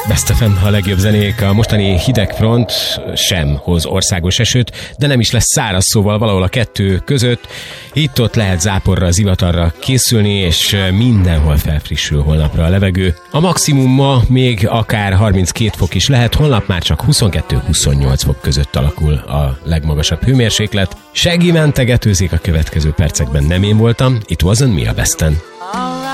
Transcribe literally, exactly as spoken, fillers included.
Best ef em, a legjobb zenék. A mostani hidegfront sem hoz országos esőt, de nem is lesz száraz, szóval valahol a kettő között. Itt-ott lehet záporra, zivatarra készülni, és mindenhol felfrissül holnapra a levegő. A maximum ma még akár harminckét fok is lehet, holnap már csak huszonkettő-huszonnyolc fok között alakul a legmagasabb hőmérséklet. Seggi mentegetőzik a következő percekben, nem én voltam, it wasn't me a Besten.